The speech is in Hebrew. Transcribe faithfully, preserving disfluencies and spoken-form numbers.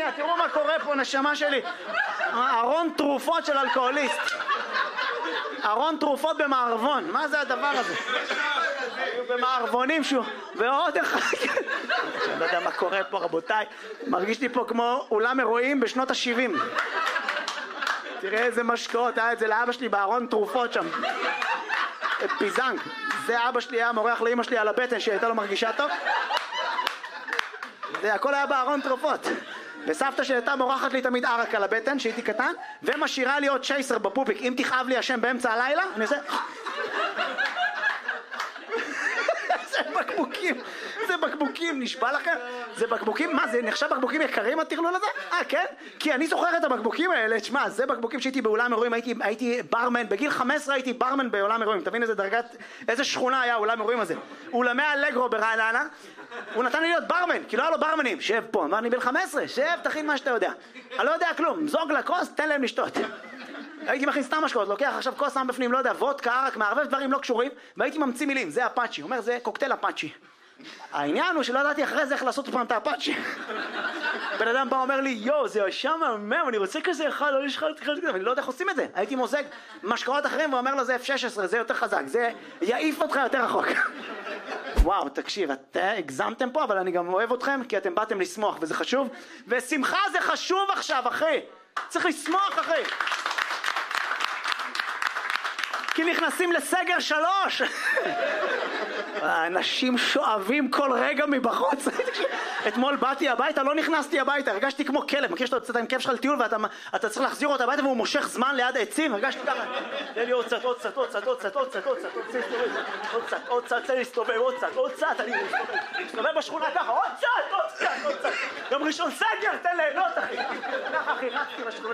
שנייה, תראו מה קורה פה, נשמה שלי. ארון תרופות של אלכוהוליסט. ארון תרופות במערבון, מה זה הדבר הזה? במערבונים שהוא, ועוד אחד. אני לא יודע מה קורה פה, רבותיי. מרגיש לי פה כמו אולם אירועים בשנות ה-שבעים. תראה איזה משקאות, היה את זה לאבא שלי בארון תרופות שם. פיזנג. זה אבא שלי היה מורח לאמא שלי על הבטן שהייתה לו מרגישה טוב. זה הכל היה בארון תרופות. וסבתא שהייתה מורחת לי תמיד ערק על הבטן שהייתי קטן, ומשאירה לי עוד צ'ייסר בפופיק. אם תכאב לי השם באמצע הלילה, אני עושה... זה בקבוקים, זה בקבוקים, נשבע לכם? זה בקבוקים, מה זה נחשב בקבוקים יקרים הטרלול הזה? אה כן? כי אני זוכר את הבקבוקים האלה, תשמע, זה בקבוקים שהייתי באולם אירועים, הייתי, הייתי ברמן, בגיל חמש עשרה הייתי ברמן באולם אירועים, תבין איזה דרגת, איזה שכונה היה אולם אירועים הזה. אולמי אלגרו ברעננה, הוא נתן לי להיות ברמן, כי לא היה לו ברמנים, שב פה, אמר אני בן חמש עשרה, שב, תכין מה שאתה יודע. אני לא יודע כלום, זוג לכוס, תן להם לשתות. הייתי מכין סתם משקאות, לוקח עכשיו כוס שם בפנים, לא יודע, וודקה, ערק, מערבב דברים לא קשורים, והייתי ממציא מילים, זה אפאצ'י, הוא אומר זה קוקטייל אפאצ'י. העניין הוא שלא ידעתי אחרי זה איך לעשות פעם את האפאצ'י. בן אדם בא אומר לי, יו, זה שם מהמם, אני רוצה כזה אחד, לא יש אחד כזה, ואני לא יודע איך עושים את זה. הייתי מוזג משקאות אחרים ואומר לו זה אף שש עשרה, זה יותר חזק, זה יעיף אותך יותר רחוק. וואו, תקשיב, אתם הגזמתם פה, אבל אני גם אוהב אתכם, כי אתם באתם לשמוח, וזה חשוב. ושמחה זה חשוב עכשיו, אחי. צריך לשמוח, אחי. כי נכנסים לסגר שלוש. האנשים שואבים כל רגע מבחוץ. אתמול באתי הביתה, לא נכנסתי הביתה, הרגשתי כמו כלב. מכיר שאתה יוצא עם כלב שלך לטיול ואתה צריך להחזיר אותו הביתה והוא מושך זמן ליד העצים? הרגשתי ככה. תן לי עוד קצת, עוד קצת, עוד קצת, עוד קצת, עוד קצת, עוד קצת, עוד קצת, עוד קצת, תן לי להסתובב, עוד קצת, עוד קצת, אני מסתובב בשכונה ככה, עוד קצת, עוד קצת, עוד קצת. יום ראשון סגר, תן ליהנות, אחי. ככה, אחי, רצתי בשכונה.